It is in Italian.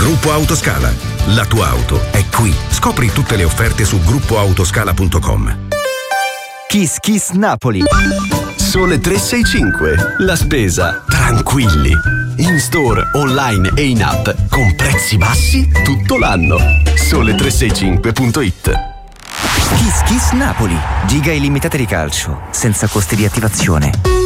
Gruppo Autoscala. La tua auto è qui. Scopri tutte le offerte su gruppoautoscala.com. Kiss Kiss Napoli. Sole 365. La spesa tranquilli. In store, online e in app con prezzi bassi tutto l'anno. Sole365.it. Kiss Kiss Napoli. Giga illimitate di calcio, senza costi di attivazione.